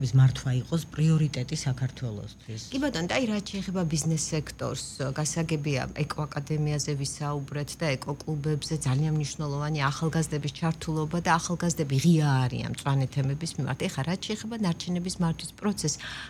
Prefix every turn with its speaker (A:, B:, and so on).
A: მართვა იყოს პრიორიტეტი საქართველოსთვის.
B: კი ბატონო, და აი რაც შეეხება ბიზნეს სექტორს, გასაგებია ეკოაკადემიაზე ვისაუბრეთ და ეკოკლუბებზე ძალიან მნიშვნელოვანი ახალგაზრდების ჩართულობა და ახალგაზრდები ღია არიან მწვანე თემების მიმართ. ეხლა რაც შეეხება ნარჩენების მართვის პროცესს,